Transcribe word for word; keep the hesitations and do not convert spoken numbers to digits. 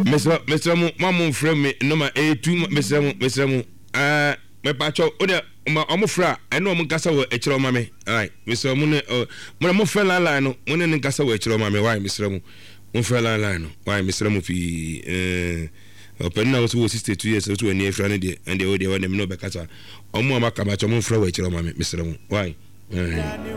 Mister Mister Mo mamu frame me number eight two Mister Mo Mister Mo ah me pacho o de ma omo fra e no mo gasa wo e kire ma me right Mister Mo ne mo mo fra la la no mo ne ne gasa wo e kire ma me why Mister Mo mo fra la la no why Mister Mo fi eh open na wo sixty-two years so we near fra ne de and de o de wo ne no be kasa omo amaka ba cho mo fra wo e kire ma me Mister Mo why